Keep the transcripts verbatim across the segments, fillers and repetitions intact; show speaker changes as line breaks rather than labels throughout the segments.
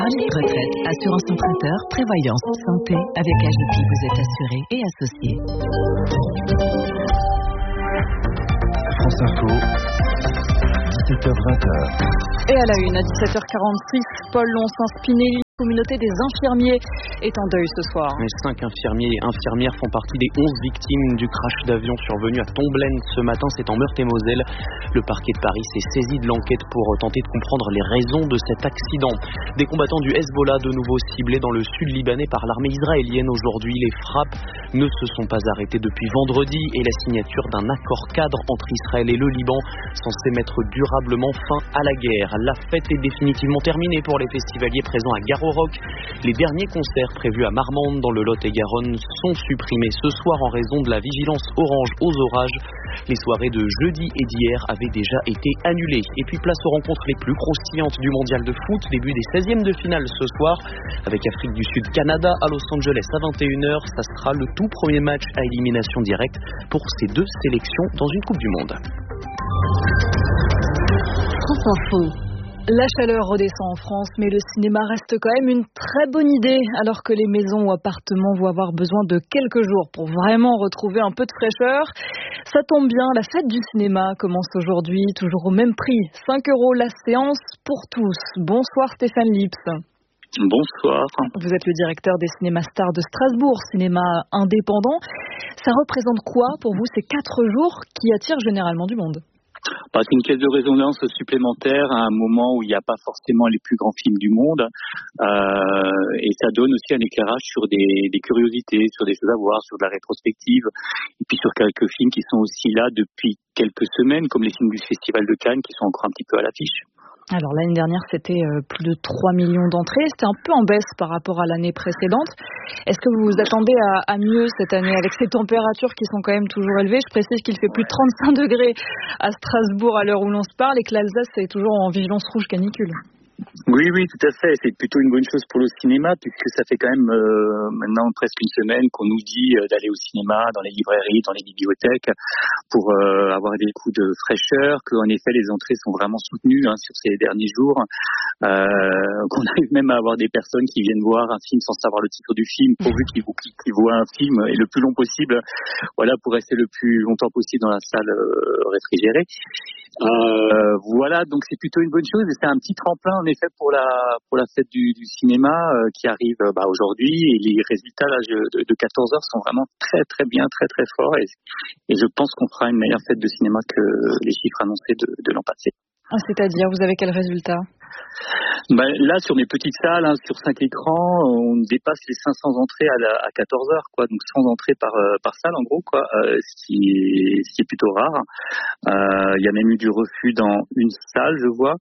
Retraite, assurance emprunteur, prévoyance, santé. Avec A G P, vous êtes assuré et associé.
France Info, dix-sept heures vingt.
Et à la une, à dix-sept heures quarante-six, Paul Lons-Spinelli, communauté des infirmiers, est en deuil ce soir.
Les cinq infirmiers et infirmières font partie des onze victimes du crash d'avion survenu à Tomblaine ce matin, c'est en Meurthe-et-Moselle. Le parquet de Paris s'est saisi de l'enquête pour tenter de comprendre les raisons de cet accident. Des combattants du Hezbollah de nouveau ciblés dans le sud libanais par l'armée israélienne aujourd'hui. Les frappes ne se sont pas arrêtées depuis vendredi et la signature d'un accord cadre entre Israël et le Liban censé mettre durablement fin à la guerre. La fête est définitivement terminée pour les festivaliers présents à Gare-au-Roc. Les derniers concerts prévus à Marmande dans le Lot-et-Garonne sont supprimés ce soir en raison de la vigilance orange aux orages. Les soirées de jeudi et d'hier avaient déjà été annulées. Et puis place aux rencontres les plus croustillantes du mondial de foot. Début des seizièmes de finale ce soir avec Afrique du Sud-Canada à Los Angeles à vingt et une heures. Ça sera le tout premier match à élimination directe pour ces deux sélections dans une Coupe du Monde.
France Info.
La chaleur redescend en France, mais le cinéma reste quand même une très bonne idée, alors que les maisons ou appartements vont avoir besoin de quelques jours pour vraiment retrouver un peu de fraîcheur. Ça tombe bien, la fête du cinéma commence aujourd'hui, toujours au même prix, cinq euros la séance pour tous. Bonsoir Stéphane Lips.
Bonsoir.
Vous êtes le directeur des cinémas stars de Strasbourg, cinéma indépendant. Ça représente quoi pour vous ces quatre jours qui attirent généralement du monde ?
Bah, c'est une caisse de résonance supplémentaire à un moment où il n'y a pas forcément les plus grands films du monde, euh, et ça donne aussi un éclairage sur des, des curiosités, sur des choses à voir, sur de la rétrospective, et puis sur quelques films qui sont aussi là depuis quelques semaines, comme les films du Festival de Cannes qui sont encore un petit peu à l'affiche.
Alors l'année dernière, c'était euh, plus de trois millions d'entrées. C'était un peu en baisse par rapport à l'année précédente. Est-ce que vous vous attendez à, à mieux cette année avec ces températures qui sont quand même toujours élevées ? Je précise qu'il fait plus de trente-cinq degrés à Strasbourg à l'heure où l'on se parle et que l'Alsace est toujours en vigilance rouge canicule.
Oui, oui, tout à fait. C'est plutôt une bonne chose pour le cinéma puisque ça fait quand même euh, maintenant presque une semaine qu'on nous dit euh, d'aller au cinéma, dans les librairies, dans les bibliothèques pour euh, avoir des coups de fraîcheur, qu'en effet les entrées sont vraiment soutenues hein, sur ces derniers jours, euh, qu'on arrive même à avoir des personnes qui viennent voir un film sans savoir le titre du film pourvu qu'ils, qu'ils voient un film et le plus long possible, voilà, pour rester le plus longtemps possible dans la salle euh, réfrigérée. Euh, voilà, donc c'est plutôt une bonne chose et c'est un petit tremplin en effet pour la pour la fête du, du cinéma euh, qui arrive euh, bah, aujourd'hui et les résultats là de, de quatorze heures sont vraiment très très bien, très très forts et, et je pense qu'on fera une meilleure fête de cinéma que les chiffres annoncés de, de l'an passé.
C'est-à-dire, vous avez quel résultat ?
Ben, là, sur mes petites salles, hein, sur cinq écrans, on dépasse les cinq cents entrées à, la, à quatorze heures, quoi. Donc cent entrées par, euh, par salle, en gros, quoi. Euh, ce, qui est, ce qui est plutôt rare. Euh, il y a même eu du refus dans une salle, je vois.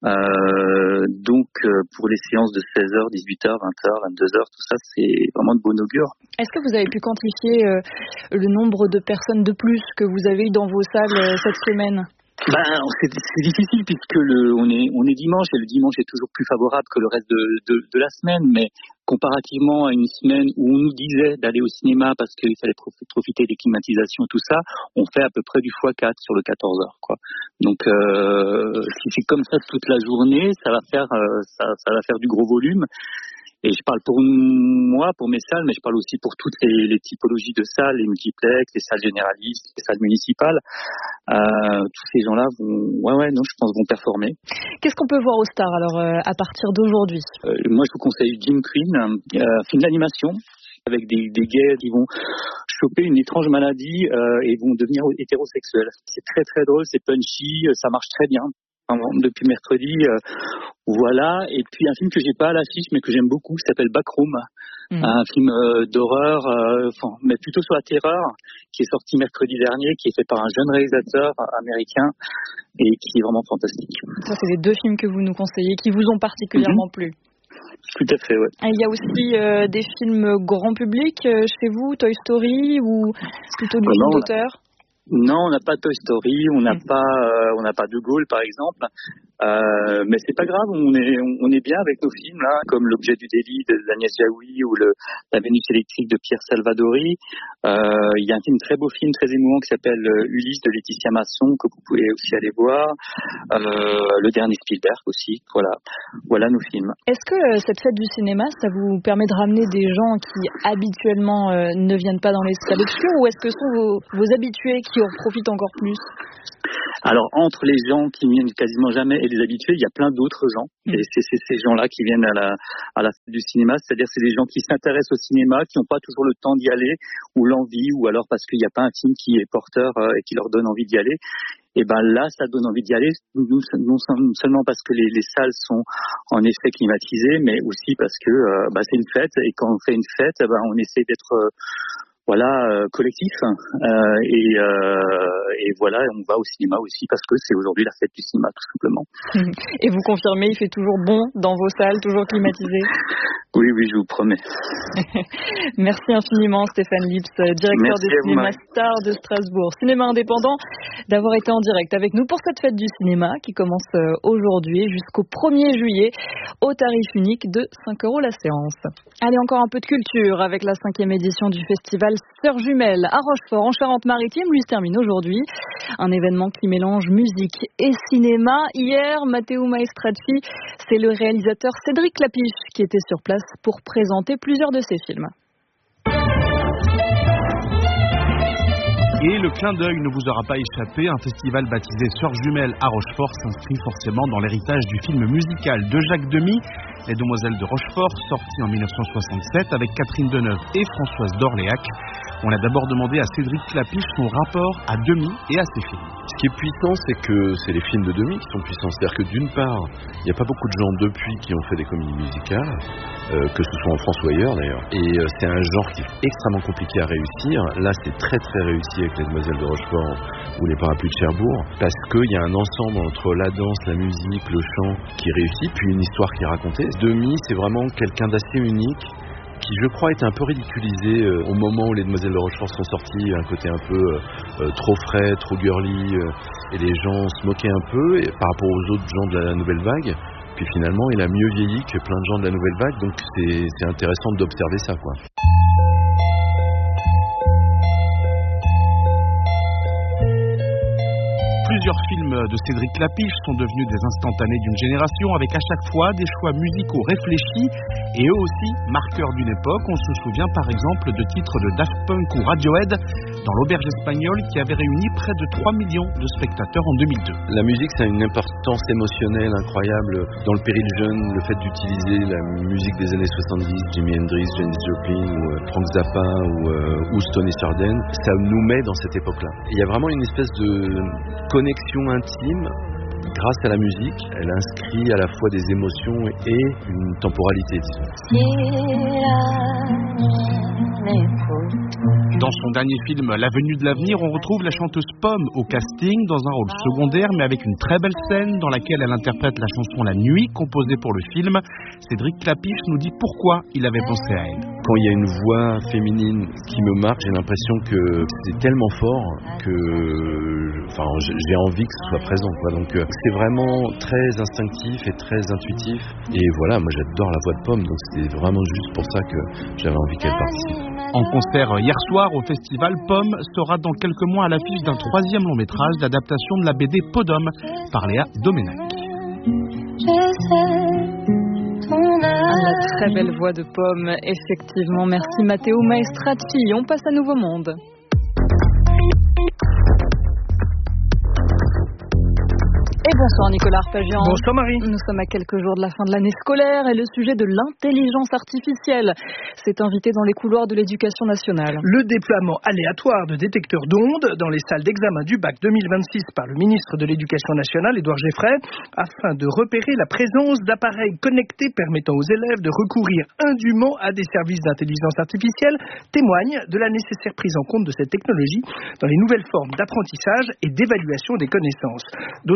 Euh, donc, euh, pour les séances de seize heures, dix-huit heures, vingt heures, vingt-deux heures, tout ça, c'est vraiment de bon augure.
Est-ce que vous avez pu quantifier euh, le nombre de personnes de plus que vous avez eu dans vos salles euh, cette semaine ?
Ben, c'est, c'est difficile puisque le, on est, on est dimanche et le dimanche est toujours plus favorable que le reste de, de, de la semaine, mais comparativement à une semaine où on nous disait d'aller au cinéma parce qu'il fallait profiter des climatisations et tout ça, on fait à peu près du fois quatre sur le quatorze heures, quoi. Donc, euh, si c'est comme ça toute la journée, ça va faire, euh, ça, ça va faire du gros volume. Et je parle pour moi, pour mes salles, mais je parle aussi pour toutes les, les typologies de salles, les multiplex, les salles généralistes, les salles municipales. Euh, tous ces gens-là vont, ouais, ouais, non, je pense, vont performer.
Qu'est-ce qu'on peut voir au Star alors euh, à partir d'aujourd'hui ?
euh, Moi, je vous conseille Jim Queen, un euh, film d'animation avec des, des gays qui vont choper une étrange maladie euh, et vont devenir hétérosexuels. C'est très très drôle, c'est punchy, ça marche très bien. Depuis mercredi, euh, voilà. Et puis un film que j'ai pas à l'affiche mais que j'aime beaucoup, qui s'appelle Backroom, mmh. un film euh, d'horreur, euh, enfin, mais plutôt sur la terreur, qui est sorti mercredi dernier, qui est fait par un jeune réalisateur américain et qui est vraiment fantastique.
Ça, c'est les deux films que vous nous conseillez, qui vous ont particulièrement mmh. plu.
Tout à fait, ouais.
Il y a aussi euh, des films grand public euh, chez vous, Toy Story ou plutôt du film d'auteur ?
Non, on n'a pas Toy Story, on n'a pas, euh, on n'a pas De Gaulle par exemple, euh, mais c'est pas grave, on est, on est bien avec nos films là, comme L'objet du délit d'Agnès Jaoui ou le, La Vénus électrique de Pierre Salvadori. Euh, il y a un film très beau film, très émouvant qui s'appelle Ulysse de Laetitia Masson que vous pouvez aussi aller voir. Euh, le dernier Spielberg aussi, voilà, voilà nos films.
Est-ce que euh, cette fête du cinéma, ça vous permet de ramener des gens qui habituellement euh, ne viennent pas dans les salles obscures, ou est-ce que ce sont vos, vos habitués qui en profitent encore plus?
Alors, entre les gens qui viennent quasiment jamais et les habitués, il y a plein d'autres gens. Et c'est, c'est ces gens-là qui viennent à la, à la fête du cinéma. C'est-à-dire, c'est des gens qui s'intéressent au cinéma, qui n'ont pas toujours le temps d'y aller, ou l'envie, ou alors parce qu'il n'y a pas un film qui est porteur euh, et qui leur donne envie d'y aller. Et ben là, ça donne envie d'y aller, non seulement parce que les, les salles sont en effet climatisées, mais aussi parce que euh, bah, c'est une fête. Et quand on fait une fête, ben, on essaie d'être... Euh, voilà, euh, collectif, euh, et, euh, et voilà, on va au cinéma aussi parce que c'est aujourd'hui la fête du cinéma, tout simplement.
Et vous confirmez, il fait toujours bon dans vos salles, toujours climatisé?
Oui, oui, je vous promets.
Merci infiniment Stéphane Lips, directeur
Merci
des cinémas
vous,
Star de Strasbourg, cinéma indépendant, d'avoir été en direct avec nous pour cette fête du cinéma qui commence aujourd'hui jusqu'au premier juillet au tarif unique de cinq euros la séance. Allez, encore un peu de culture avec la cinquième édition du festival Sœurs Jumelles à Rochefort en Charente-Maritime. Lui se termine aujourd'hui. Un événement qui mélange musique et cinéma. Hier, Matteo Maestracci, c'est le réalisateur Cédric Clapiche qui était sur place pour présenter plusieurs de ses films.
Et le clin d'œil ne vous aura pas échappé, un festival baptisé Sœurs Jumelles à Rochefort s'inscrit forcément dans l'héritage du film musical de Jacques Demy, Les Demoiselles de Rochefort, sorti en dix-neuf cent soixante-sept avec Catherine Deneuve et Françoise d'Orléac. On a d'abord demandé à Cédric Clapiche son rapport à Demy et à ses films.
Ce qui est puissant, c'est que c'est les films de Demy qui sont puissants. C'est-à-dire que d'une part, il n'y a pas beaucoup de gens depuis qui ont fait des comédies musicales, euh, que ce soit en France ou ailleurs d'ailleurs. Et euh, c'est un genre qui est extrêmement compliqué à réussir. Là, c'est très très réussi avec Les Demoiselles de Rochefort ou Les Parapluies de Cherbourg, parce qu'il y a un ensemble entre la danse, la musique, le chant qui réussit, puis une histoire qui est racontée. Demy, c'est vraiment quelqu'un d'assez unique, qui je crois était un peu ridiculisé euh, au moment où Les Demoiselles de Rochefort sont sorties, un côté un peu euh, trop frais, trop girly, euh, et les gens se moquaient un peu et, par rapport aux autres gens de la nouvelle vague. Puis finalement, il a mieux vieilli que plein de gens de la nouvelle vague, donc c'est, c'est intéressant d'observer ça, quoi.
Plusieurs films de Cédric Clapiche sont devenus des instantanés d'une génération, avec à chaque fois des choix musicaux réfléchis et eux aussi marqueurs d'une époque. On se souvient par exemple de titres de Daft Punk ou Radiohead dans L'Auberge espagnole qui avait réuni près de trois millions de spectateurs en deux mille deux.
La musique, ça a une importance émotionnelle incroyable dans le péril jeune. Le fait d'utiliser la musique des années soixante-dix, Jimi Hendrix, Janis Joplin ou euh, Frank Zappa ou, euh, ou Stone et Sardine, ça nous met dans cette époque-là. Il y a vraiment une espèce de connexion intime grâce à la musique. Elle inscrit à la fois des émotions et une temporalité, disons.
Dans son dernier film La Venue de l'avenir, on retrouve la chanteuse Pomme au casting dans un rôle secondaire mais avec une très belle scène dans laquelle elle interprète la chanson La Nuit composée pour le film. Cédric Clapiche nous dit pourquoi il avait pensé à elle.
Quand il y a une voix féminine qui me marque, j'ai l'impression que c'est tellement fort que enfin, j'ai envie que ce soit présent, quoi. Donc c'est vraiment très instinctif et très intuitif. Et voilà, moi j'adore la voix de Pomme, donc c'était vraiment juste pour ça que j'avais envie qu'elle participe.
En concert hier soir au festival, Pomme sera dans quelques mois à l'affiche d'un troisième long métrage d'adaptation de la B D Podum par Léa Doménac.
La très belle voix de Pomme, effectivement. Merci Matteo Maestracci. On passe à Nouveau Monde. Et bonsoir Nicolas Arpagian.
Bonsoir Marie.
Nous sommes à quelques jours de la fin de l'année scolaire et le sujet de l'intelligence artificielle s'est invité dans les couloirs de l'éducation nationale.
Le déploiement aléatoire de détecteurs d'ondes dans les salles d'examen du bac deux mille vingt-six par le ministre de l'Éducation nationale, Édouard Geffray, afin de repérer la présence d'appareils connectés permettant aux élèves de recourir indûment à des services d'intelligence artificielle, témoigne de la nécessaire prise en compte de cette technologie dans les nouvelles formes d'apprentissage et d'évaluation des connaissances. D'autant que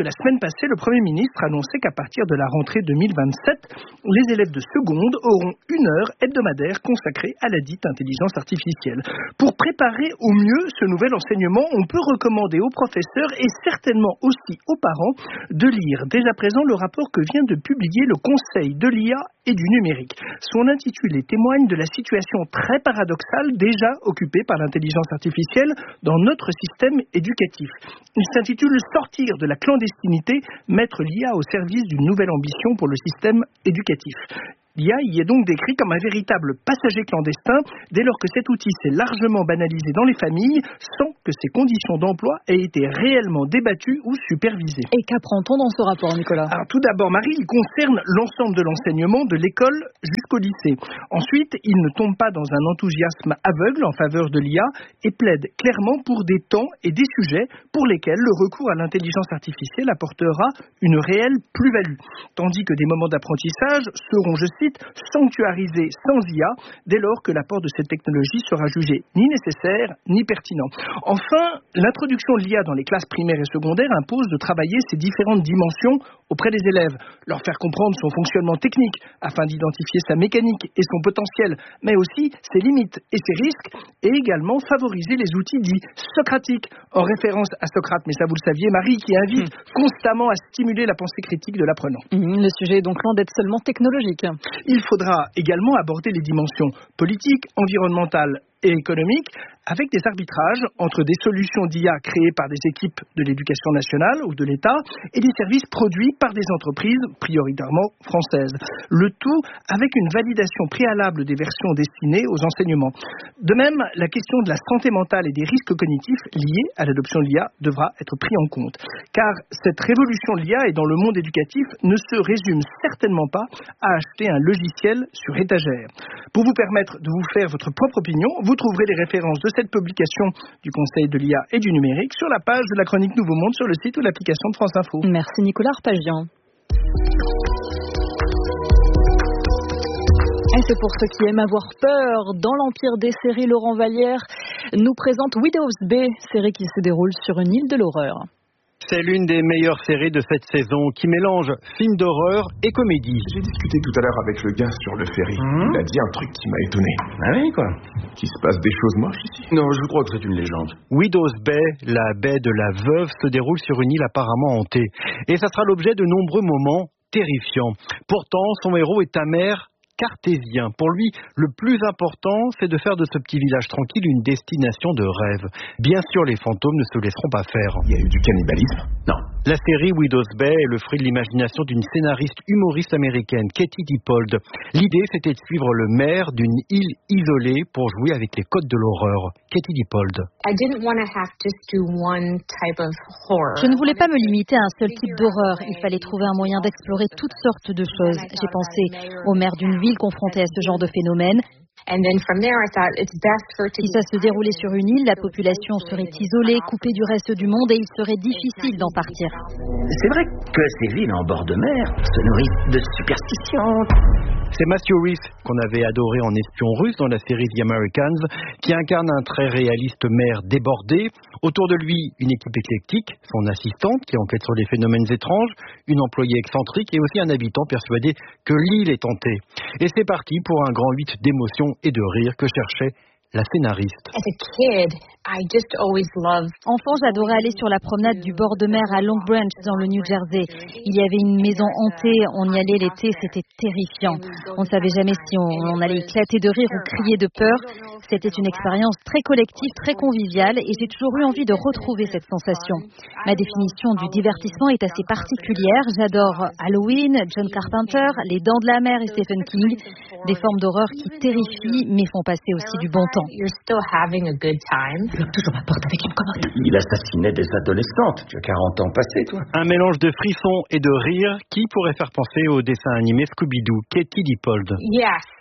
la semaine passée, le Premier ministre annonçait qu'à partir de la rentrée deux mille vingt-sept, les élèves de seconde auront une heure hebdomadaire consacrée à la dite intelligence artificielle. Pour préparer au mieux ce nouvel enseignement, on peut recommander aux professeurs et certainement aussi aux parents de lire dès à présent le rapport que vient de publier le Conseil de l'I A et du numérique. Son intitulé témoigne de la situation très paradoxale déjà occupée par l'intelligence artificielle dans notre système éducatif. Il s'intitule « Sortir de la clandestinité, mettre l'I A au service d'une nouvelle ambition pour le système éducatif ». L'I A y est donc décrit comme un véritable passager clandestin dès lors que cet outil s'est largement banalisé dans les familles sans que ses conditions d'emploi aient été réellement débattues ou supervisées.
Et qu'apprend-on dans ce rapport, Nicolas ?
Alors, tout d'abord, Marie, il concerne l'ensemble de l'enseignement de l'école jusqu'au lycée. Ensuite, il ne tombe pas dans un enthousiasme aveugle en faveur de l'I A et plaide clairement pour des temps et des sujets pour lesquels le recours à l'intelligence artificielle apportera une réelle plus-value. Tandis que des moments d'apprentissage seront, je cite, sanctuarisé sans I A dès lors que l'apport de cette technologie sera jugé ni nécessaire ni pertinent. Enfin, l'introduction de l'I A dans les classes primaires et secondaires impose de travailler ces différentes dimensions auprès des élèves, leur faire comprendre son fonctionnement technique afin d'identifier sa mécanique et son potentiel, mais aussi ses limites et ses risques, et également favoriser les outils dits socratiques, en référence à Socrate, mais ça vous le saviez Marie, qui invite mmh. constamment à stimuler la pensée critique de l'apprenant.
Mmh, le sujet est donc loin d'être seulement technologique.
Il faudra également aborder les dimensions politiques, environnementales et économiques, avec des arbitrages entre des solutions d'I A créées par des équipes de l'éducation nationale ou de l'État et des services produits par des entreprises prioritairement françaises. Le tout avec une validation préalable des versions destinées aux enseignements. De même, la question de la santé mentale et des risques cognitifs liés à l'adoption de l'I A devra être pris en compte. Car cette révolution de l'I A et dans le monde éducatif ne se résume certainement pas à acheter un logiciel sur étagère. Pour vous permettre de vous faire votre propre opinion, vous trouverez les références de cette publication du Conseil de l'I A et du numérique sur la page de la chronique Nouveau Monde sur le site ou l'application de France Info.
Merci Nicolas Arpagian. Et c'est pour ceux qui aiment avoir peur. Dans l'empire des séries, Laurent Vallière nous présente Widow's Bay, série qui se déroule sur une île de l'horreur.
C'est l'une des meilleures séries de cette saison qui mélange film d'horreur et comédie.
J'ai discuté tout à l'heure avec le gars sur le ferry. Mmh. Il a dit un truc qui m'a étonné.
Ah oui, quoi?
Qu'il se passe des choses moches ici.
Non, je crois que c'est une légende. Widow's Bay, la baie de la veuve, se déroule sur une île apparemment hantée. Et ça sera l'objet de nombreux moments terrifiants. Pourtant, son héros est amer, cartésien. Pour lui, le plus important, c'est de faire de ce petit village tranquille une destination de rêve. Bien sûr, les fantômes ne se laisseront pas faire.
Il y a eu du cannibalisme?
Non. La série Widow's Bay est le fruit de l'imagination d'une scénariste humoriste américaine, Katie Dippold. L'idée, c'était de suivre le maire d'une île isolée pour jouer avec les codes de l'horreur. Katie Dippold.
Je ne voulais pas me limiter à un seul type d'horreur. Il fallait trouver un moyen d'explorer toutes sortes de choses. J'ai pensé au maire d'une ville confrontée à ce genre de phénomène. Si ça se déroulait sur une île, la population serait isolée, coupée du reste du monde et il serait difficile d'en partir.
C'est vrai que ces villes en bord de mer se nourrissent de superstitions.
C'est Matthew Rhys, qu'on avait adoré en espion russe dans la série The Americans, qui incarne un très réaliste maire débordé. Autour de lui, une équipe éclectique, son assistante qui enquête sur des phénomènes étranges, une employée excentrique et aussi un habitant persuadé que l'île est hantée. Et c'est parti pour un grand huit d'émotion et de rire que cherchait la scénariste.
Enfant, j'adorais aller sur la promenade du bord de mer à Long Branch dans le New Jersey. Il y avait une maison hantée, on y allait l'été, c'était terrifiant. On ne savait jamais si on, on allait éclater de rire ou crier de peur. C'était une expérience très collective, très conviviale et j'ai toujours eu envie de retrouver cette sensation. Ma définition du divertissement est assez particulière. J'adore Halloween, John Carpenter, Les Dents de la Mer et Stephen King. Des formes d'horreur qui terrifient mais font passer aussi du bon temps.
Toujours ma porte avec une commode. Il assassinait des adolescentes. Tu as quarante ans passés, toi.
Un mélange de frissons et de rire qui pourrait faire penser au dessin animé Scooby-Doo, Katie Dippold.
Oui,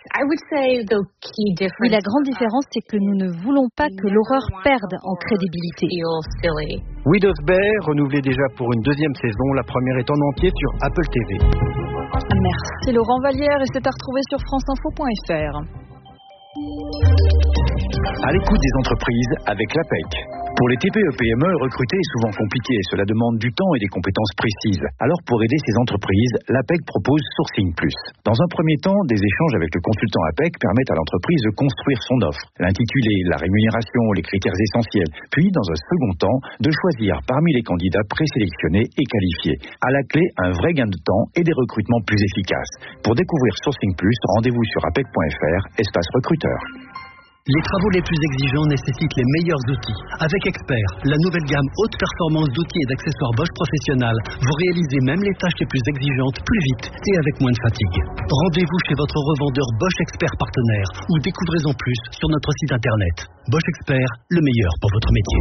la grande différence, c'est que nous ne voulons pas que l'horreur perde en crédibilité.
Widow's Bay, renouvelée déjà pour une deuxième saison, la première est en entier sur Apple T V.
Merci Laurent Vallière et c'est à retrouver sur franceinfo point f r.
À l'écoute des entreprises avec l'A P E C.
Pour les T P E P M E, recruter est souvent compliqué. Cela demande du temps et des compétences précises. Alors, pour aider ces entreprises, l'A P E C propose Sourcing Plus. Dans un premier temps, des échanges avec le consultant A P E C permettent à l'entreprise de construire son offre, l'intitulé, la rémunération, les critères essentiels. Puis, dans un second temps, de choisir parmi les candidats présélectionnés et qualifiés. À la clé, un vrai gain de temps et des recrutements plus efficaces. Pour découvrir Sourcing Plus, rendez-vous sur apec point f r, espace recruteur.
Les travaux les plus exigeants nécessitent les meilleurs outils. Avec Expert, la nouvelle gamme haute performance d'outils et d'accessoires Bosch Professionnel, vous réalisez même les tâches les plus exigeantes plus vite et avec moins de fatigue. Rendez-vous chez votre revendeur Bosch Expert partenaire ou découvrez-en plus sur notre site internet. Bosch Expert, le meilleur pour votre métier.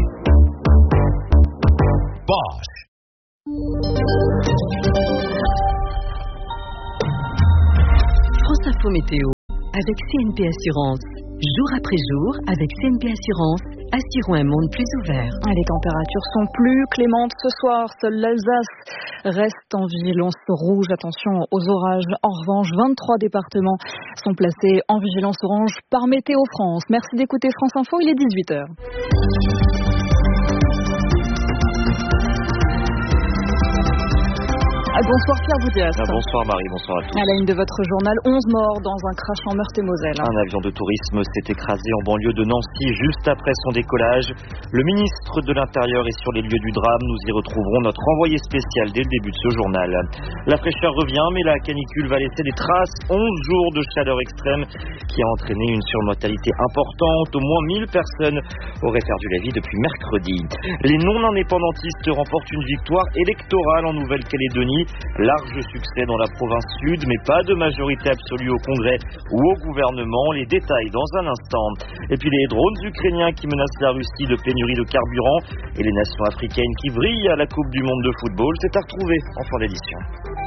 Bosch.
France Info Météo avec C N P Assurance. Jour après jour, avec C N P Assurance, assurons un monde plus ouvert.
Les températures sont plus clémentes ce soir. Seule l'Alsace reste en vigilance rouge. Attention aux orages. En revanche, vingt-trois départements sont placés en vigilance orange par Météo France. Merci d'écouter France Info, il est dix-huit heures. Bonsoir Pierre Boudias.
Ah, bonsoir Marie, bonsoir à tous.
À la une de votre journal, onze morts dans un crash en Meurthe-et-Moselle.
Un avion de tourisme s'est écrasé en banlieue de Nancy juste après son décollage. Le ministre de l'Intérieur est sur les lieux du drame. Nous y retrouverons notre envoyé spécial dès le début de ce journal. La fraîcheur revient, mais la canicule va laisser des traces. onze jours de chaleur extrême qui a entraîné une surmortalité importante. Au moins mille personnes auraient perdu la vie depuis mercredi. Les non-indépendantistes remportent une victoire électorale en Nouvelle-Calédonie. Large succès dans la province sud, mais pas de majorité absolue au Congrès ou au gouvernement. Les détails dans un instant. Et puis les drones ukrainiens qui menacent la Russie de pénurie de carburant et les nations africaines qui brillent à la Coupe du Monde de football. C'est à retrouver en fin d'édition.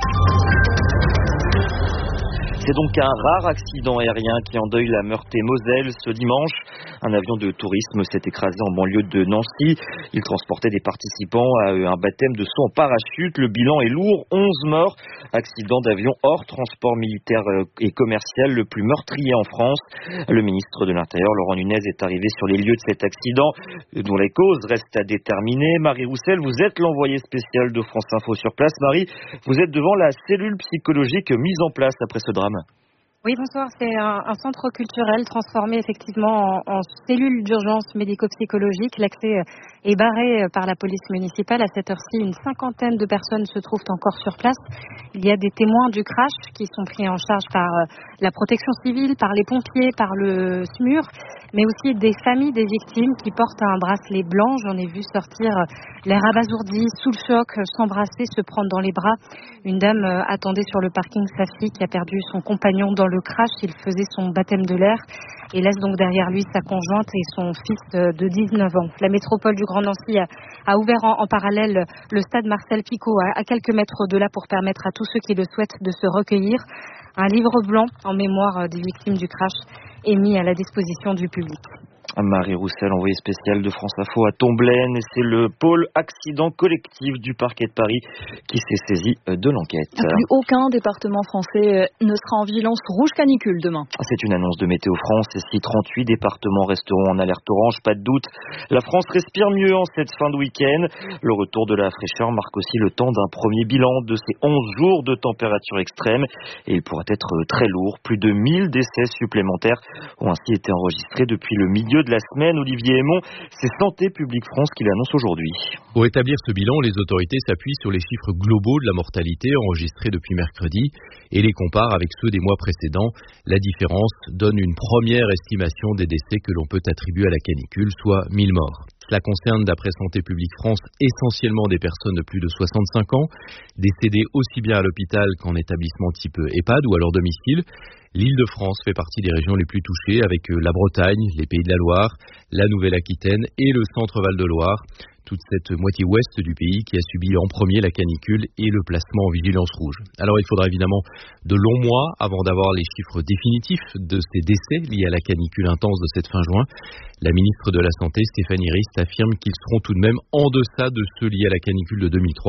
C'est donc un rare accident aérien qui endeuille la Meurthe-et-Moselle ce dimanche. Un avion de tourisme s'est écrasé en banlieue de Nancy. Il transportait des participants à un baptême de saut en parachute. Le bilan est lourd, onze morts. Accident d'avion hors transport militaire et commercial le plus meurtrier en France. Le ministre de l'Intérieur, Laurent Nunez, est arrivé sur les lieux de cet accident, dont les causes restent à déterminer. Marie Roussel, vous êtes l'envoyée spéciale de France Info sur place. Marie, vous êtes devant la cellule psychologique mise en place après ce drame.
Oui, bonsoir. C'est un, un centre culturel transformé effectivement en, en cellule d'urgence médico-psychologique. L'accès est barré par la police municipale. À cette heure-ci, une cinquantaine de personnes se trouvent encore sur place. Il y a des témoins du crash qui sont pris en charge par la protection civile, par les pompiers, par le S M U R, mais aussi des familles des victimes qui portent un bracelet blanc. J'en ai vu sortir l'air abasourdi, sous le choc, s'embrasser, se prendre dans les bras. Une dame attendait sur le parking sa fille qui a perdu son compagnon dans le crash. Il faisait son baptême de l'air et laisse donc derrière lui sa conjointe et son fils de dix-neuf ans. La métropole du Grand Nancy a, a ouvert en, en parallèle le stade Marcel Picot à, à quelques mètres de là pour permettre à tous ceux qui le souhaitent de se recueillir. Un livre blanc en mémoire des victimes du crash est mis à la disposition du public.
Marie Roussel, envoyée spéciale de France Info à Tomblaine, et c'est le pôle accident collectif du parquet de Paris qui s'est saisi de l'enquête.
Plus aucun département français ne sera en vigilance rouge canicule demain.
C'est une annonce de Météo France, et si trente-huit départements resteront en alerte orange, pas de doute, la France respire mieux en cette fin de week-end. Le retour de la fraîcheur marque aussi le temps d'un premier bilan de ces onze jours de température extrême, et il pourrait être très lourd. Plus de mille décès supplémentaires ont ainsi été enregistrés depuis le milieu de la semaine. Olivier Aymon, c'est Santé publique France qui l'annonce aujourd'hui.
Pour établir ce bilan, les autorités s'appuient sur les chiffres globaux de la mortalité enregistrés depuis mercredi et les comparent avec ceux des mois précédents. La différence donne une première estimation des décès que l'on peut attribuer à la canicule, soit mille morts. Cela concerne, d'après Santé publique France, essentiellement des personnes de plus de soixante-cinq ans, décédées aussi bien à l'hôpital qu'en établissement type EHPAD ou à leur domicile. L'Île-de-France fait partie des régions les plus touchées, avec la Bretagne, les Pays de la Loire, la Nouvelle-Aquitaine et le Centre-Val de Loire. Toute cette moitié ouest du pays qui a subi en premier la canicule et le placement en vigilance rouge. Alors il faudra évidemment de longs mois avant d'avoir les chiffres définitifs de ces décès liés à la canicule intense de cette fin juin. La ministre de la Santé, Stéphanie Rist, affirme qu'ils seront tout de même en deçà de ceux liés à la canicule de deux mille trois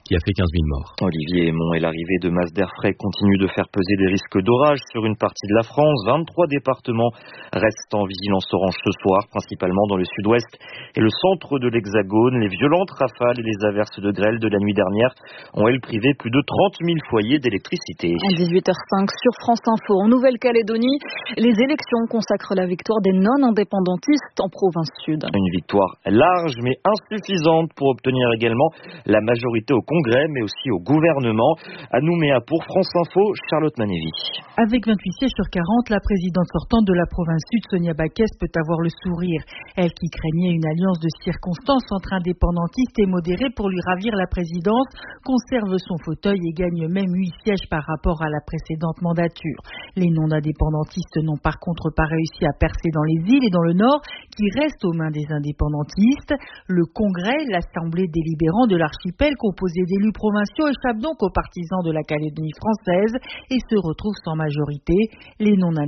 qui a fait quinze mille morts.
Olivier Aymon, et l'arrivée de masses d'air frais continue de faire peser des risques d'orage sur une partie de la France. vingt-trois départements restent en vigilance orange ce soir, principalement dans le sud-ouest et le centre de l'Hexagone. Les violentes rafales et les averses de grêle de la nuit dernière ont, elles, privé plus de trente mille foyers d'électricité.
À dix-huit heures cinq sur France Info, en Nouvelle-Calédonie, les élections consacrent la victoire des non-indépendantistes en province sud.
Une victoire large mais insuffisante pour obtenir également la majorité au Congrès mais aussi au gouvernement. À Nouméa pour France Info, Charlotte Manévy.
Avec vingt-huit sièges sur quarante, la présidente sortante de la province sud, Sonia Backes, peut avoir le sourire. Elle qui craignait une alliance de circonstances entre indépendantistes et modérés pour lui ravir la présidence, conserve son fauteuil et gagne même huit sièges par rapport à la précédente mandature. Les non-indépendantistes n'ont par contre pas réussi à percer dans les îles et dans le nord, qui restent aux mains des indépendantistes. Le Congrès, l'Assemblée délibérante de l'archipel, composée d'élus provinciaux, échappe donc aux partisans de la Calédonie française et se retrouve sans majorité. Les non